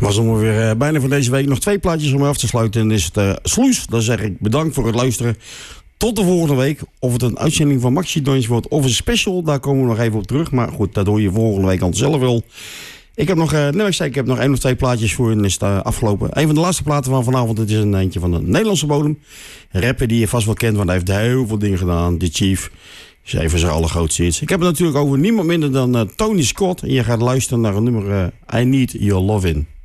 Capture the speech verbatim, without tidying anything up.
was ongeveer uh, bijna van deze week. Nog twee plaatjes om af te sluiten. En is het uh, Sluis. Dan zeg ik bedankt voor het luisteren. Tot de volgende week. Of het een uitzending van Maxi Dons wordt of een special. Daar komen we nog even op terug. Maar goed, dat hoor je volgende week al zelf wel. Ik heb nog, uh, nee, ik, zei, ik heb nog één of twee plaatjes voor en is het uh, afgelopen. Een van de laatste platen van vanavond. Het is een eentje van de Nederlandse bodem. Een rapper die je vast wel kent, want hij heeft heel veel dingen gedaan. The Chief. Is even zijn allergrootste hits. Ik heb het natuurlijk over niemand minder dan uh, Tony Scott. En je gaat luisteren naar een nummer uh, I Need Your Lovin'.